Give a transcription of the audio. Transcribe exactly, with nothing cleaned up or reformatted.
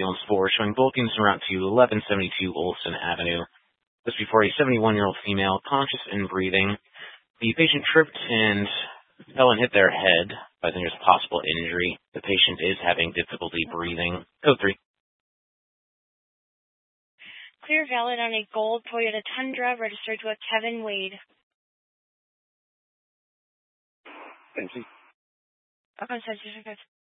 Ambulance four showing bookings en route to eleven seventy-two Olson Avenue. This before a seventy-one-year-old female, conscious and breathing. The patient tripped and fell and hit their head, but I think there's possible injury. The patient is having difficulty breathing. Code three. Clear valid on a gold Toyota Tundra registered to a Kevin Wade. Thank you. Okay, so